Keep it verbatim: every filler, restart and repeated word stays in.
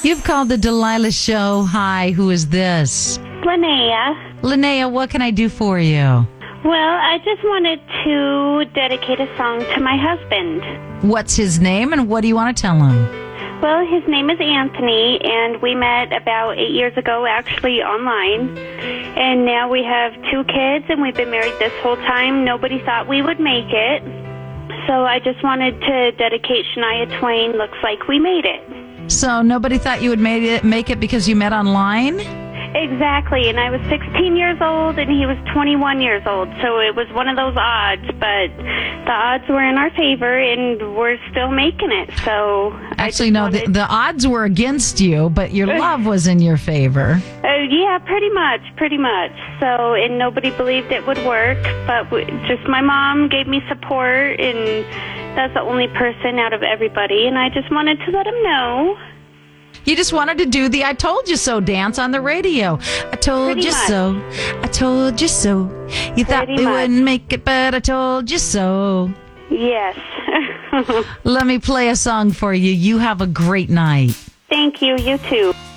You've called the Delilah Show. Hi, who is this? Linnea. Linnea, what can I do for you? Well, I just wanted to dedicate a song to my husband. What's his name and what do you want to tell him? Well, his name is Anthony, and we met about eight years ago, actually, online. And now we have two kids, and we've been married this whole time. Nobody thought we would make it. So I just wanted to dedicate Shania Twain, Looks Like We Made It. So nobody thought you would made it, make it because you met online? Exactly, and I was sixteen years old, and he was twenty-one years old, so it was one of those odds, but the odds were in our favor, and we're still making it, so... Actually, no, wanted... the, the odds were against you, but your love was in your favor. Uh, yeah, pretty much, pretty much. So, and nobody believed it would work, but we, just my mom gave me support, and that's the only person out of everybody, and I just wanted to let him know. You just wanted to do the I told you so dance on the radio. I told Pretty you much. so. I told you so. You thought Pretty we much. wouldn't make it, but I told you so. Yes. Let me play a song for you. You have a great night. Thank you, you too.